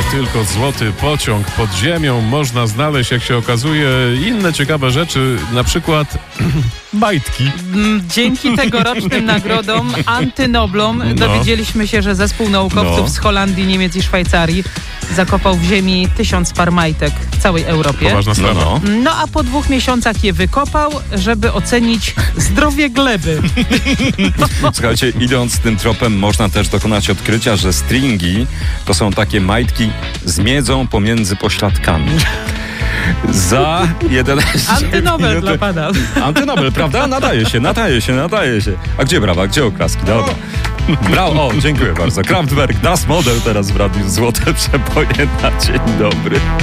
tylko złoty pociąg. Pod ziemią można znaleźć, jak się okazuje, inne ciekawe rzeczy, na przykład majtki. Dzięki tegorocznym nagrodom Antynoblom dowiedzieliśmy się, że zespół naukowców z Holandii, Niemiec i Szwajcarii zakopał w ziemi 1000 par majtek w całej Europie. Poważna sprawa. No a po 2 miesiącach je wykopał, żeby ocenić zdrowie gleby. Słuchajcie, idąc tym tropem, można też dokonać odkrycia, że stringi to są takie majtki z miedzą pomiędzy pośladkami. Za 11 Antynobel dla pana. Antynobel, prawda? Nadaje się. A gdzie brawa? Gdzie oklaski? Dobra. Brawo, o, dziękuję bardzo. Kraftwerk, Das Model teraz w Radiu Złote Przeboje na dzień dobry.